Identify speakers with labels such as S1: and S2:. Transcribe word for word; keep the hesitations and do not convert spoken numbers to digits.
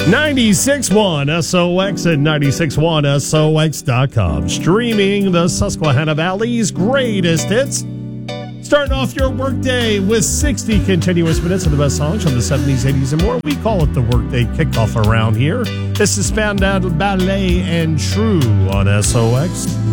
S1: ninety-six point one S O X at ninety-six point one S O X dot com. Streaming the Susquehanna Valley's greatest hits. Starting off your workday with sixty continuous minutes of the best songs from the seventies, eighties, and more. We call it the workday kickoff around here. This is Spandau Ballet and True on S O X.